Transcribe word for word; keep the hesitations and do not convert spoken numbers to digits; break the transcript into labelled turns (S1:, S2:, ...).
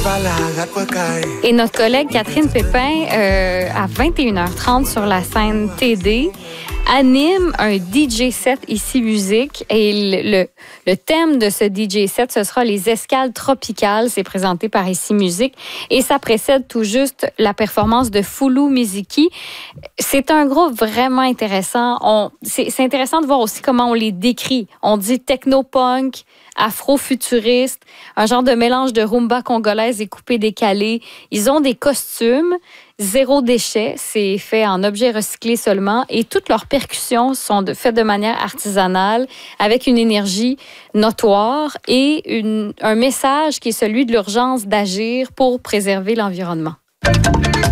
S1: Et notre collègue Catherine Pépin, euh, à vingt et une heures trente sur la scène T D, anime un D J set ici musique. Et le, le, le thème de ce D J set, ce sera les escales tropicales. C'est présenté par Ici Musique. Et ça précède tout juste la performance de Fulu Miziki. C'est un groupe vraiment intéressant. On, c'est, c'est intéressant de voir aussi comment on les décrit. On dit techno-punk, afro-futuriste, un genre de mélange de rumba congolaise et coupé-décalé. Ils ont des costumes, zéro déchet, c'est fait en objets recyclés seulement, et toutes leurs percussions sont de, faites de manière artisanale, avec une énergie notoire et une, un message qui est celui de l'urgence d'agir pour préserver l'environnement.